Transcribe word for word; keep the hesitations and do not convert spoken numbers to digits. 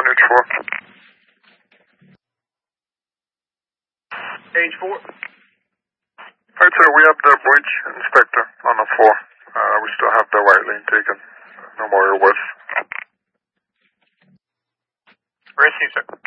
H four. H four. Right, sir, we have the bridge inspector on the floor. Uh, we still have the right lane taken. No more west. Received, sir.